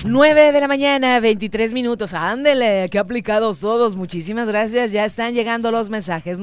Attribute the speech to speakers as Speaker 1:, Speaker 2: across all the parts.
Speaker 1: 9 de la mañana, 23 minutos. Ándele, qué aplicados todos. Muchísimas gracias. Ya están llegando los mensajes.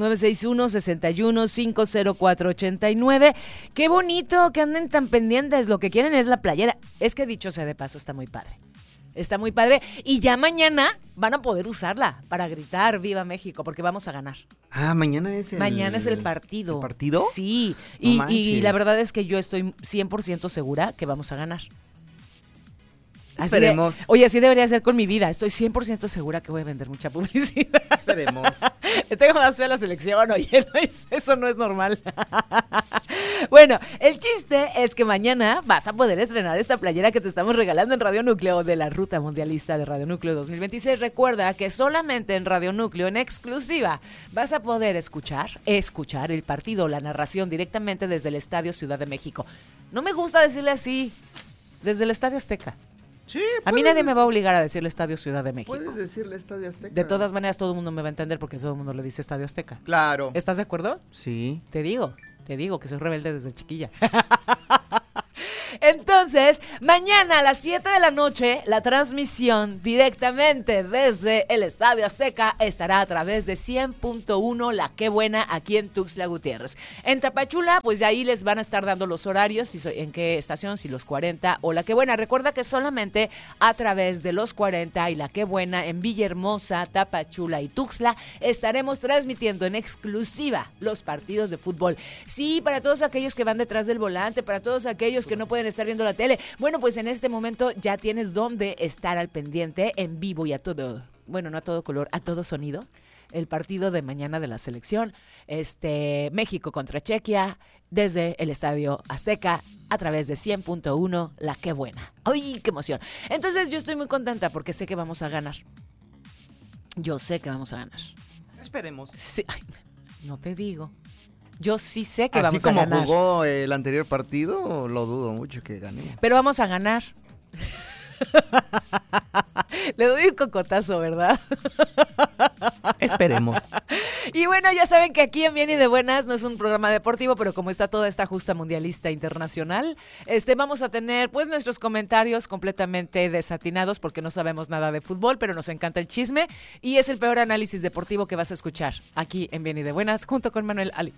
Speaker 1: 961-61-50489. Qué bonito que anden tan pendientes. Lo que quieren es la playera. Es que dicho sea de paso, está muy padre. Está muy padre. Y ya mañana van a poder usarla para gritar ¡Viva México! Porque vamos a ganar.
Speaker 2: Ah, mañana es
Speaker 1: el partido.
Speaker 2: ¿El partido?
Speaker 1: Sí.
Speaker 2: No
Speaker 1: y la verdad es que yo estoy 100% segura que vamos a ganar.
Speaker 2: Esperemos.
Speaker 1: Oye, así debería ser con mi vida. Estoy 100% segura que voy a vender mucha publicidad.
Speaker 2: Esperemos.
Speaker 1: Tengo más fe a la selección, oye, eso no es normal. Bueno, el chiste es que mañana vas a poder estrenar esta playera que te estamos regalando en Radio Núcleo de la Ruta Mundialista de Radio Núcleo 2026. Recuerda que solamente en Radio Núcleo, en exclusiva, vas a poder escuchar el partido, la narración directamente desde el Estadio Ciudad de México. No me gusta decirle así, desde el Estadio Azteca.
Speaker 2: Sí,
Speaker 1: a mí nadie me va a obligar a decirle Estadio Ciudad de México.
Speaker 2: Puedes decirle Estadio Azteca.
Speaker 1: De todas maneras, todo el mundo me va a entender porque todo el mundo le dice Estadio Azteca.
Speaker 2: Claro.
Speaker 1: ¿Estás de acuerdo?
Speaker 2: Sí.
Speaker 1: Te digo que soy rebelde desde chiquilla. Entonces, mañana a las 7 de la noche, la transmisión directamente desde el Estadio Azteca estará a través de 100.1 La Qué Buena aquí en Tuxtla Gutiérrez. En Tapachula, pues ya ahí les van a estar dando los horarios, en qué estación, si los 40 o La Qué Buena. Recuerda que solamente a través de los 40 y La Qué Buena en Villahermosa, Tapachula y Tuxtla estaremos transmitiendo en exclusiva los partidos de fútbol. Sí, para todos aquellos que van detrás del volante, para todos aquellos que no pueden estar viendo la tele. Bueno, pues en este momento ya tienes donde estar al pendiente en vivo y a todo, bueno, no a todo color, a todo sonido. El partido de mañana de la selección, México contra Chequia, desde el Estadio Azteca, a través de 100.1 La Qué Buena. ¡Ay, qué emoción! Entonces yo estoy muy contenta porque sé que vamos a ganar. Yo sé que vamos a ganar.
Speaker 2: Esperemos.
Speaker 1: Sí, ay, no te digo. Yo sí sé que vamos a ganar.
Speaker 2: Así como jugó el anterior partido, lo dudo mucho que ganemos.
Speaker 1: Pero vamos a ganar. Le doy un cocotazo, ¿verdad?
Speaker 2: Esperemos.
Speaker 1: Y bueno, ya saben que aquí en Bien y de Buenas no es un programa deportivo, pero como está toda esta justa mundialista internacional, vamos a tener pues nuestros comentarios completamente desatinados porque no sabemos nada de fútbol, pero nos encanta el chisme y es el peor análisis deportivo que vas a escuchar aquí en Bien y de Buenas junto con Manuel Ali.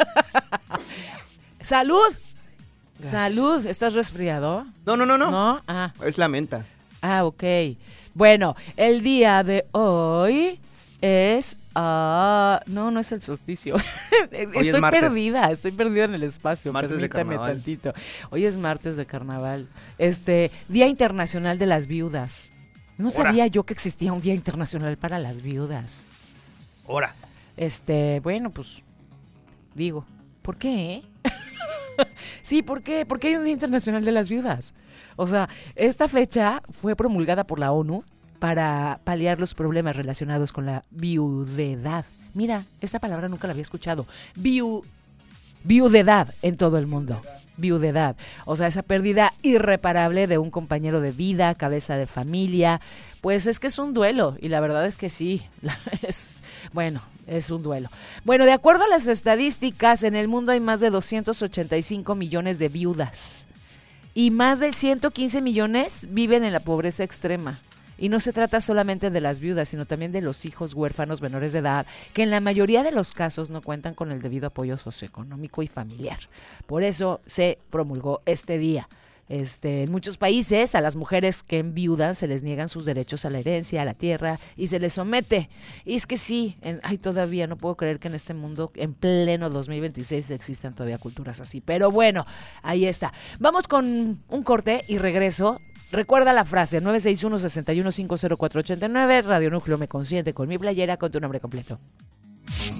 Speaker 1: ¡Salud! Gracias. Salud, ¿estás resfriado?
Speaker 2: No.
Speaker 1: ¿No? Ah.
Speaker 2: Es la menta.
Speaker 1: Ah, ok. Bueno, el día de hoy es... no es el solsticio. Estoy perdida en el espacio.
Speaker 2: Martes
Speaker 1: permítame
Speaker 2: de carnaval.
Speaker 1: tantito. Hoy es martes de carnaval. Día Internacional de las Viudas. No sabía yo que existía un Día Internacional para las Viudas.
Speaker 2: Ahora.
Speaker 1: Bueno, pues, digo, ¿por qué, Sí, ¿por qué? ¿Por qué hay un Día Internacional de las Viudas? O sea, esta fecha fue promulgada por la ONU para paliar los problemas relacionados con la viudedad. Mira, esa palabra nunca la había escuchado. Viudedad en todo el mundo. Viudedad. O sea, esa pérdida irreparable de un compañero de vida, cabeza de familia. Pues es que es un duelo y la verdad es que sí. Es un duelo. Bueno, de acuerdo a las estadísticas, en el mundo hay más de 285 millones de viudas y más de 115 millones viven en la pobreza extrema. Y no se trata solamente de las viudas, sino también de los hijos huérfanos menores de edad, que en la mayoría de los casos no cuentan con el debido apoyo socioeconómico y familiar. Por eso se promulgó este día. En muchos países a las mujeres que enviudan se les niegan sus derechos a la herencia, a la tierra y se les somete. Y es que sí, todavía no puedo creer que en este mundo, en pleno 2026, existan todavía culturas así. Pero bueno, ahí está. Vamos con un corte y regreso. Recuerda la frase 961-61-50489, Radio Núcleo me consiente con mi playera con tu nombre completo.